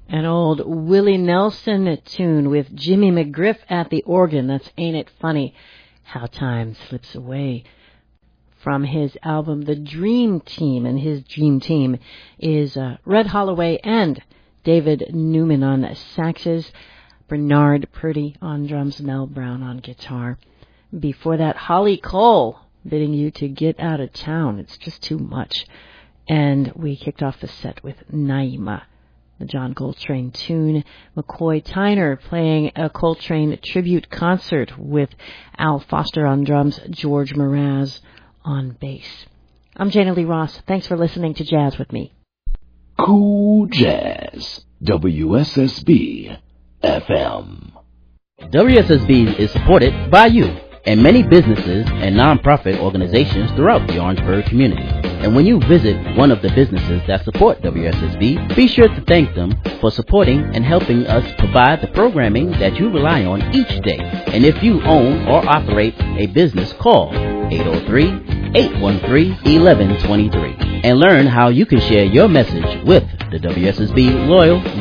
An old Willie Nelson tune with Jimmy McGriff at the organ. That's Ain't It Funny How Time Slips Away. From his album The Dream Team, and his Dream Team is Red Holloway and David Newman on saxes, Bernard Purdy on drums, Mel Brown on guitar. Before that, Holly Cole bidding you to get out of town. It's just too much. And we kicked off the set with Naima, the John Coltrane tune. McCoy Tyner playing a Coltrane tribute concert with Al Foster on drums, George Mraz on bass. I'm Jana Lee Ross. Thanks for listening to Jazz with me. Cool Jazz, WSSB FM. WSSB is supported by you and many businesses and nonprofit organizations throughout the Orangeburg community. And when you visit one of the businesses that support WSSB, be sure to thank them for supporting and helping us provide the programming that you rely on each day. And if you own or operate a business, call 803-813-1123 and learn how you can share your message with the WSSB Loyal